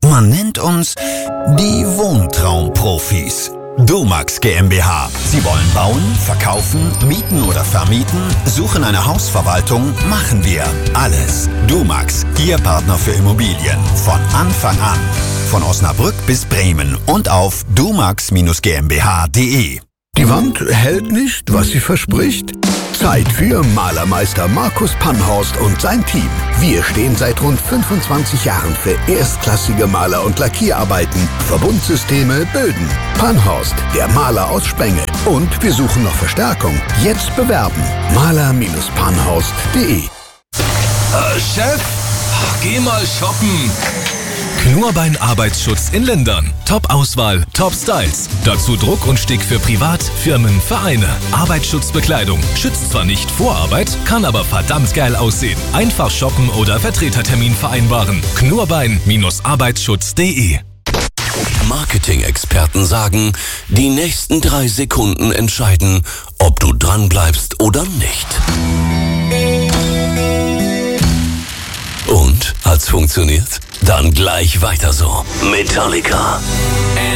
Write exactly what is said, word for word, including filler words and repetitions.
Man nennt uns die Wohntraumprofis. Dumax GmbH. Sie wollen bauen, verkaufen, mieten oder vermieten? Suchen eine Hausverwaltung? Machen wir alles. Dumax, Ihr Partner für Immobilien. Von Anfang an. Von Osnabrück bis Bremen und auf dumax Gmbh punkt de. Die Wand hält nicht, was sie verspricht? Zeit für Malermeister Markus Panhorst und sein Team. Wir stehen seit rund fünfundzwanzig Jahren für erstklassige Maler- und Lackierarbeiten, Verbundsysteme, Böden. Panhorst, der Maler aus Spenge. Und wir suchen noch Verstärkung. Jetzt bewerben. maler Panhorst punkt de. Äh, Chef, geh mal shoppen. Knurrbein Arbeitsschutz in Lindern. Top-Auswahl, Top-Styles. Dazu Druck und Stick für Privat, Firmen, Vereine. Arbeitsschutzbekleidung. Schützt zwar nicht vor Arbeit, kann aber verdammt geil aussehen. Einfach shoppen oder Vertretertermin vereinbaren. Knurrbein Arbeitsschutz punkt de. Marketing-Experten sagen, die nächsten drei Sekunden entscheiden, ob du dran bleibst oder nicht. Und? Hat's funktioniert? Dann gleich weiter so. Metallica.